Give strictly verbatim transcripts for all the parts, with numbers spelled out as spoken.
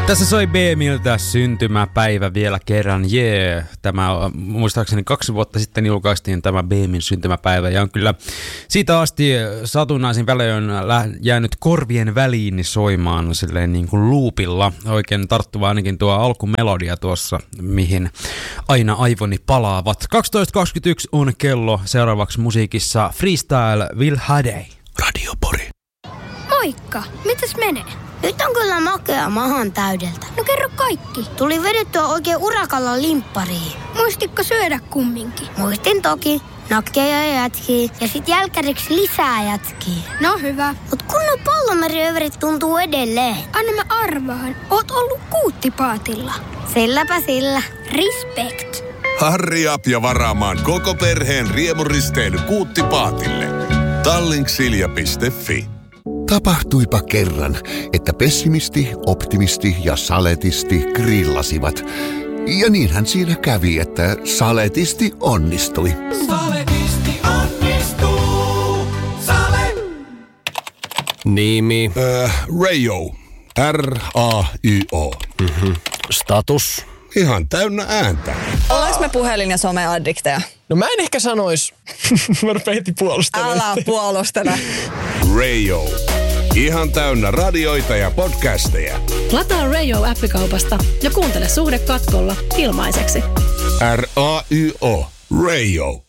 Tässä soi B-miltä syntymäpäivä vielä kerran, jee. Yeah. Tämä muistaakseni kaksi vuotta sitten julkaistiin tämä B-min syntymäpäivä ja on kyllä siitä asti satunnaisin välein jäänyt korvien väliin soimaan silleen niin kuin loopilla. Oikein tarttuva ainakin tuo alkumelodia tuossa, mihin aina aivoni palaavat. kaksitoista kaksikymmentäyksi on kello, seuraavaksi musiikissa Freestyle Will Hadey. Radio Pori. Moikka, mitäs menee? Nyt on kyllä makea mahan täydeltä. No kerro kaikki. Tuli vedettyä oikein urakalla limppariin. Muistitko syödä kumminkin? Muistin toki. Nakkeja ja jätkiä. Ja sit jälkäriksi lisää jätkiä. No hyvä. Mut kunnon pallomeriöverit tuntuu edelleen. Anna mä arvaan. Oot ollut kuuttipaatilla. Silläpä sillä. Respect. Harri up ja varaamaan koko perheen riemuristeily Kuuttipaatille. Tallink-silja piste fi. Tapahtuipa kerran, että pessimisti, optimisti ja saletisti grillasivat. Ja niinhän siinä kävi, että saletisti onnistui. Saletisti onnistuu. Sale. Nimi. Äh, Rayo. R A Y O. Mm-hmm. Status. Ihan täynnä ääntä. Ollaanko me puhelin- ja someaddikteja? No mä en ehkä sanois. Mä rupean heti puolustelemaan. Älä puolustele. Rayo. Ihan täynnä radioita ja podcasteja. Lataa Rayo-appikaupasta ja kuuntele Suhde katkolla ilmaiseksi. R A Y O. Rayo.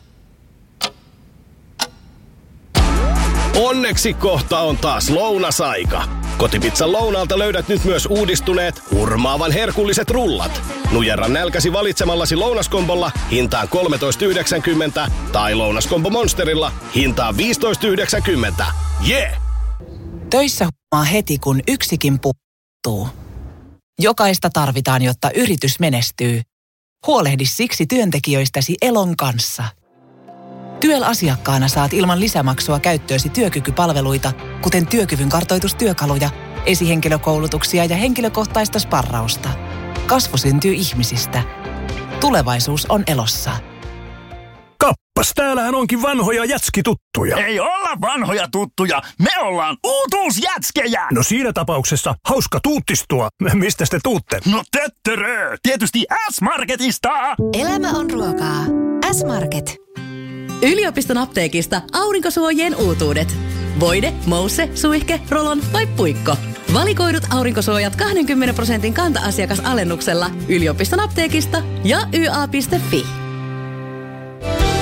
Onneksi kohta on taas lounasaika. Kotipizzan lounaalta löydät nyt myös uudistuneet, hurmaavan herkulliset rullat. Nujerra nälkäsi valitsemallasi lounaskombolla hintaan kolmetoista yhdeksänkymmentä tai lounaskombo Monsterilla hintaan viisitoista yhdeksänkymmentä. Yeah! Töissä huomaa heti, kun yksikin puuttuu. Jokaista tarvitaan, jotta yritys menestyy. Huolehdi siksi työntekijöistäsi Elon kanssa. T Y E L-asiakkaana saat ilman lisämaksua käyttöösi työkykypalveluita, kuten työkyvyn kartoitustyökaluja, esihenkilökoulutuksia ja henkilökohtaista sparrausta. Kasvu syntyy ihmisistä. Tulevaisuus on Elossa. Kappas, täällähän onkin vanhoja jätskituttuja. Ei olla vanhoja tuttuja, me ollaan uutuusjätskejä. No siinä tapauksessa hauska tuuttistua. Mistä te tuutte? No töttörö, tietysti S-Marketista. Elämä on ruokaa. S-Market. Yliopiston apteekista aurinkosuojien uutuudet. Voide, mousse, suihke, rolon vai puikko. Valikoidut aurinkosuojat kaksikymmentä prosentin kanta-asiakasalennuksella yliopiston apteekista ja y a piste fi.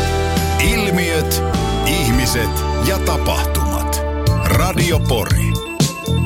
Ilmiöt, ihmiset ja tapahtumat. Radio Pori.